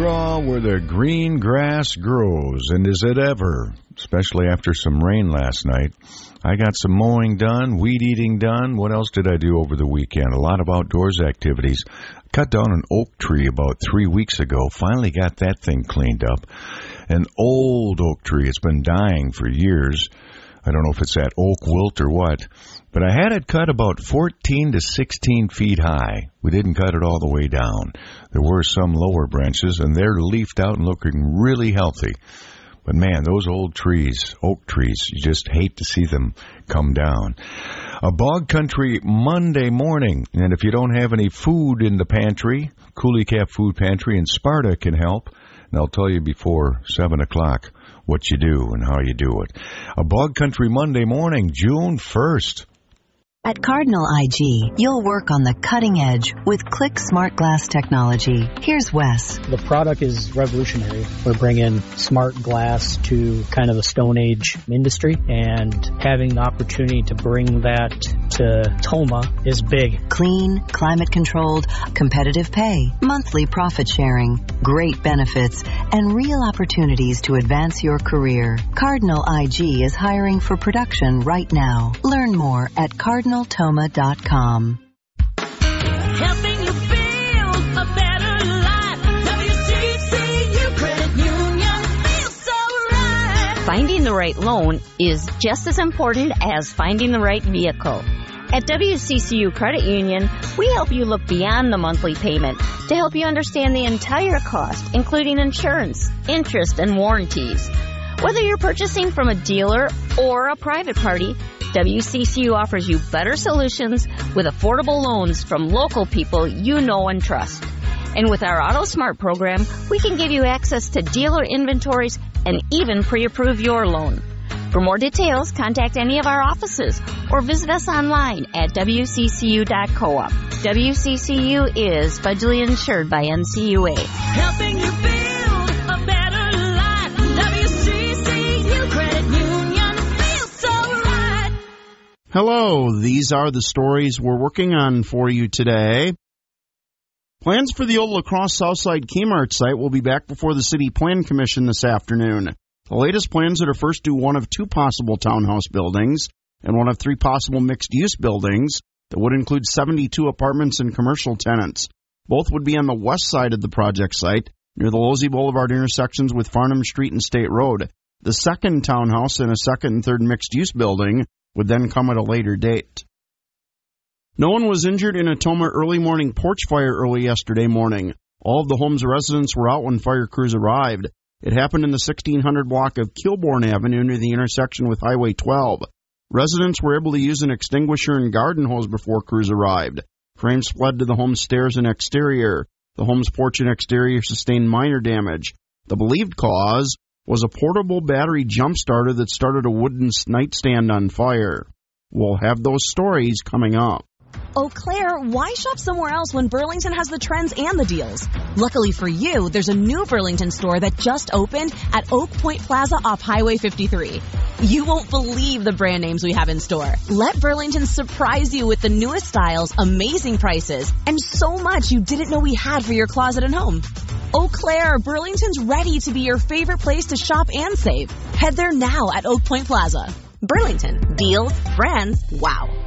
Where the green grass grows, and is it ever, especially after some rain last night. I got some mowing done, weed eating done. What else did I do over the weekend? A lot of outdoors activities. Cut down an oak tree about 3 weeks ago. Finally got that thing cleaned up. An old oak tree. It's been dying for years. I don't know if it's that oak wilt or what. But I had it cut about 14 to 16 feet high. We didn't cut it all the way down. There were some lower branches, and they're leafed out and looking really healthy. But, man, those old trees, oak trees, you just hate to see them come down. A Bog Country Monday morning, and if you don't have any food in the pantry, Coulee Cap Food Pantry in Sparta can help. And I'll tell you before 7 o'clock what you do and how you do it. A Bog Country Monday morning, June 1st. At Cardinal IG, you'll work on the cutting edge with Click Smart Glass technology. Here's Wes. The product is revolutionary. We're bringing smart glass to kind of the Stone Age industry, and having the opportunity to bring that to Toma is big. Clean, climate-controlled, competitive pay, monthly profit sharing, great benefits, and real opportunities to advance your career. Cardinal IG is hiring for production right now. Learn more at cardinaltoma.com. Helping you build a better life. WCCU Credit Union feels so right. Finding the right loan is just as important as finding the right vehicle. At WCCU Credit Union, we help you look beyond the monthly payment to help you understand the entire cost, including insurance, interest, and warranties. Whether you're purchasing from a dealer or a private party, WCCU offers you better solutions with affordable loans from local people you know and trust. And with our Auto Smart program, we can give you access to dealer inventories and even pre-approve your loan. For more details, contact any of our offices or visit us online at wccu.coop. WCCU is federally insured by NCUA. Helping you build a better life. WCCU Credit Union feels so right. Hello, these are the stories we're working on for you today. Plans for the old La Crosse Southside Kmart site will be back before the City Plan Commission this afternoon. The latest plans are to first do one of two possible townhouse buildings and one of three possible mixed-use buildings that would include 72 apartments and commercial tenants. Both would be on the west side of the project site, near the Losey Boulevard intersections with Farnham Street and State Road. The second townhouse and a second and third mixed-use building would then come at a later date. No one was injured in a Toma early morning porch fire early yesterday morning. All of the home's residents were out when fire crews arrived. It happened in the 1600 block of Kilbourne Avenue near the intersection with Highway 12. Residents were able to use an extinguisher and garden hose before crews arrived. Flames fled to the home's stairs and exterior. The home's porch and exterior sustained minor damage. The believed cause was a portable battery jump starter that started a wooden nightstand on fire. We'll have those stories coming up. Eau Claire, why shop somewhere else when Burlington has the trends and the deals? Luckily for you, there's a new Burlington store that just opened at Oak Point Plaza off Highway 53. You won't believe the brand names we have in store. Let Burlington surprise you with the newest styles, amazing prices, and so much you didn't know we had for your closet and home. Eau Claire, Burlington's ready to be your favorite place to shop and save. Head there now at Oak Point Plaza. Burlington. Deals, brands, wow.